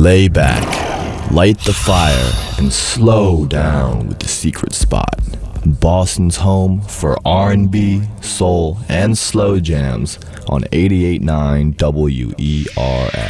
Lay back, light the fire, and slow down with The Secret Spot. Boston's home for R&B, soul, and slow jams on 88.9 WERS.